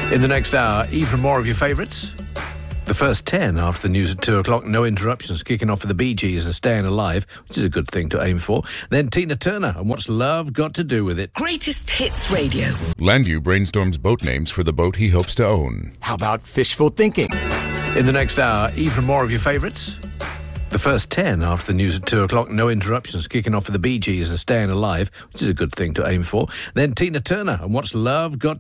In the next hour, even more of your favourites. The first 10 after the news at 2 o'clock. No interruptions, kicking off with the Bee Gees and Staying Alive, which is a good thing to aim for. Then Tina Turner and What's Love Got to Do With It. Greatest Hits Radio. Landu brainstorms boat names for the boat he hopes to own. How about fishful thinking? In the next hour, even more of your favourites. The first 10 after the news at 2 o'clock. No interruptions, kicking off with the Bee Gees and Staying Alive, which is a good thing to aim for. Then Tina Turner and What's Love Got